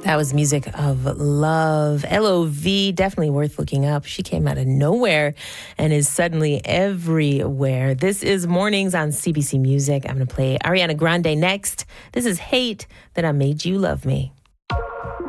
That was music of love. L.O.V. Definitely worth looking up. She came out of nowhere and is suddenly everywhere. This is Mornings on CBC Music. I'm going to play Ariana Grande next. This is Hate That I Made You Love Me.